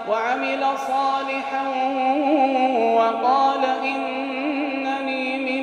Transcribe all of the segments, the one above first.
وعمل صالحا وقال إنني من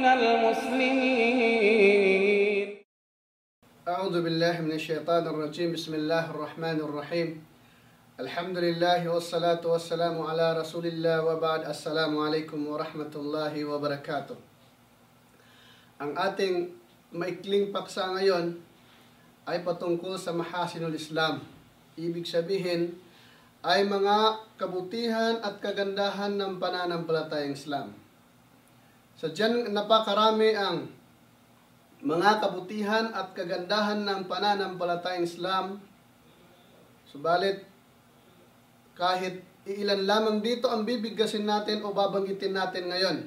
المسلمين. أعوذ بالله من الشيطان الرجيم. بسم الله الرحمن الرحيم. الحمد لله والصلاة والسلام على رسول الله وبعد. Assalamu alaikum warahmatullahi wabarakatuh. Ang ating maikling paksa ngayon ay patungkol sa mahasinul Islam. Ibig sabihin ay mga kabutihan at kagandahan ng pananampalatayang Islam. Sadyang napakarami ang mga kabutihan at kagandahan ng pananampalatayang Islam. Subalit, kahit iilan lamang dito ang bibigkasin natin o babanggitin natin ngayon.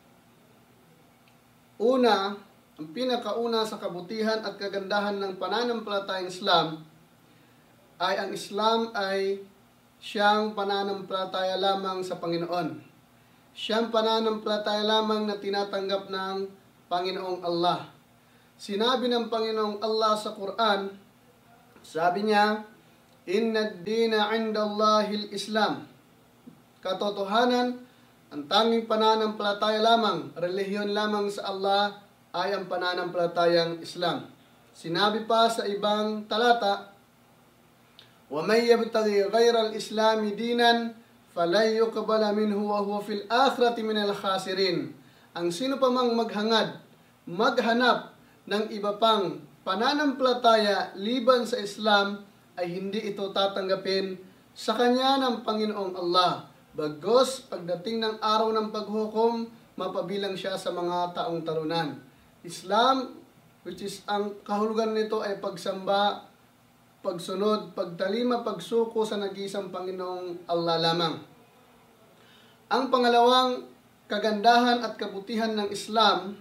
Una, ang pinakauna sa kabutihan at kagandahan ng pananampalatayang Islam ay ang Islam ay siyang pananampalataya lamang sa Panginoon. Siyang pananampalataya lamang na tinatanggap ng Panginoong Allah. Sinabi ng Panginoong Allah sa Quran, sabi niya, Inna ad-dina 'inda Allahil Islam. Katotohanan, ang tanging pananampalataya lamang, relihiyon lamang sa Allah ay ang pananampalatayang Islam. Sinabi pa sa ibang talata, وَمَنْ يَبْتَغِي غَيْرَ الْإِسْلَامِ دِينًا فَلَنْ يُقْبَلَ مِنْهُ وَهُوَ فِي الْآخِرَةِ مِنَ الْخَاسِرِينَ. Ang sino pa mang maghanap ng iba pang pananampalataya liban sa Islam ay hindi ito tatanggapin sa kanya ng Panginoong Allah. Bagos, pagdating ng araw ng paghukom, mapabilang siya sa mga taong talunan. Islam, which is ang kahulugan nito ay pagsamba, pagsunod, pagtalima, pagsuko sa nag-iisang Panginoong Allah lamang. Ang pangalawang kagandahan at kabutihan ng Islam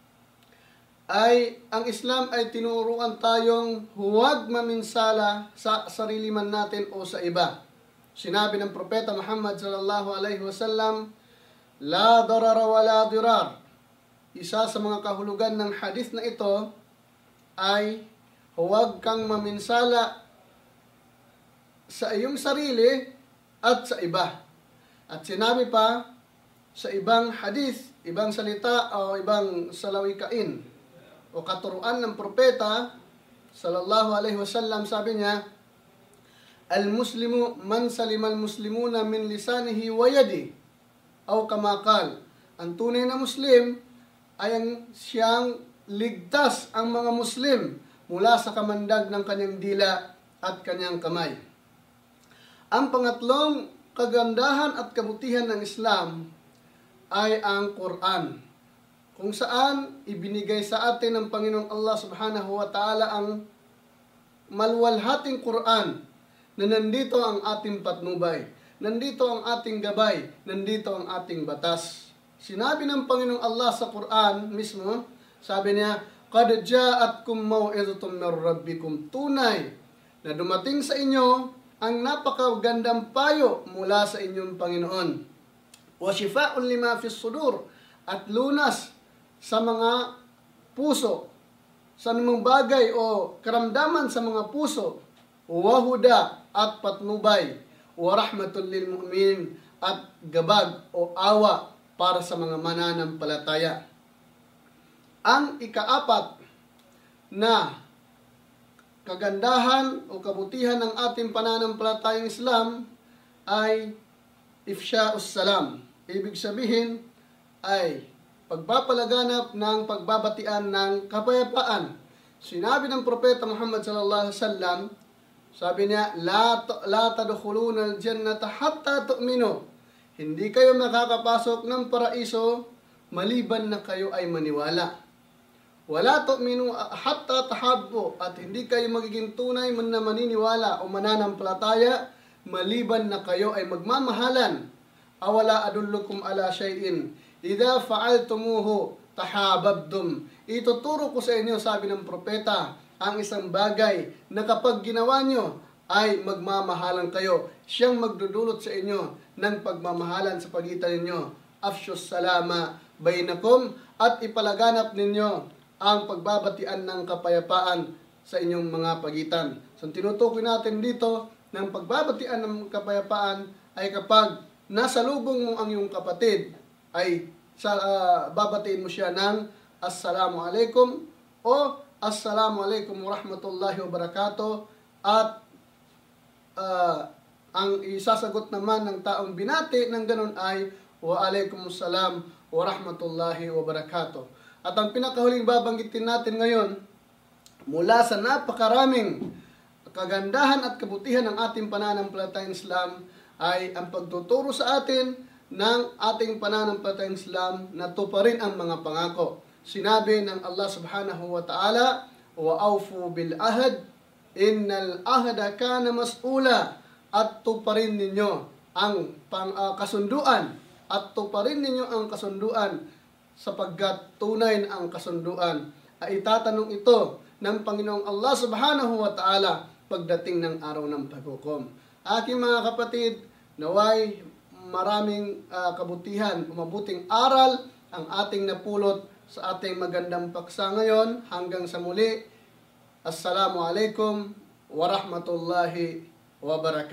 ay ang Islam ay tinuruan tayong huwag maminsala sa sarili man natin o sa iba. Sinabi ng Propeta Muhammad sallallahu alaihi wasallam, La darara wa la dirar. Isa sa mga kahulugan ng hadith na ito ay huwag kang maminsala sa iyong sarili at sa iba. At sinabi pa sa ibang hadith, ibang salita o ibang salawikain o katuruan ng propeta sallallahu alaihi wasallam, sabi niya, Al-Muslimu man salimal muslimuna min lisanihi wa yadi. O kamakal, ang tunay na Muslim ay ang siyang ligtas ang mga Muslim mula sa kamandag ng kanyang dila at kanyang kamay. Ang pangatlong kagandahan at kabutihan ng Islam ay ang Quran, kung saan ibinigay sa atin ng Panginoong Allah subhanahu wa ta'ala ang maluwalhating Quran na nandito ang ating patnubay, nandito ang ating gabay, nandito ang ating batas. Sinabi ng Panginoong Allah sa Quran mismo, sabi niya, Qad ja'atkum maw'izatun min rabbikum. Tunay na dumating sa inyo ang napakagandang payo mula sa inyong Panginoon. Wa shifaa'un lima fis sudur, at lunas sa mga puso, sa mga bagay o karamdaman sa mga puso, wa huda at patnubay, wa rahmatul lil mu'minin at gabag o awa para sa mga mananampalataya. Ang ikaapat na kagandahan o kabutihan ng ating pananampalatayang Islam ay ifsha'us salam. Ibig sabihin ay pagpapalaganap ng pagbabatian ng kapayapaan. Sinabi ng Propeta Muhammad sallallahu alaihi wasallam, sabi niya, La tadkhuluna al-jannata hatta tu'minu. Hindi kayo makakapasok ng paraiso maliban na kayo ay maniwala. Wala tu'minu hatta tahabbu, at hindi kayo magiging tunay na maniniwala o mananampalataya maliban na kayo ay magmamahalan. Awala adullukum ala shay'in idza fa'altumuhu tahabbtum. Ituturo ko sa inyo, sabi ng propeta, ang isang bagay na kapag ginawa nyo ay magmamahalan kayo. Siyang magdudulot sa inyo ng pagmamahalan sa pagitan ninyo. Afshus salama bainakum, at ipalaganap ninyo ang pagbabatian ng kapayapaan sa inyong mga pagitan. So tinutukoy natin dito ng pagbabatian ng kapayapaan ay kapag nasalubong mo ang iyong kapatid, ay babatiin mo siya ng Assalamu alaikum o Assalamu alaikum warahmatullahi wabarakatuh, at ang isasagot naman ng taong binati ng ganun ay Wa alaikumussalam warahmatullahi wabarakatuh. At ang pinakahuling babanggitin natin ngayon, mula sa napakaraming kagandahan at kabutihan ng ating pananampalatayang Islam, ay ang pagtuturo sa atin ng ating pananampalatayang Islam na tuparin ang mga pangako. Sinabi ng Allah subhanahu wa ta'ala, wa awfu bil ahad, innal ahada kana mas'ula, at tuparin ninyo ang kasunduan, at tuparin ninyo ang kasunduan, sapagkat tunay na ang kasunduan ay itatanong ito ng Panginoong Allah subhanahu wa ta'ala pagdating ng araw ng paghukom. Aking mga kapatid, naway maraming kabutihan, mabuting aral ang ating napulot sa ating magandang paksa ngayon. Hanggang sa muli, Assalamu alaikum warahmatullahi wabarakatuh.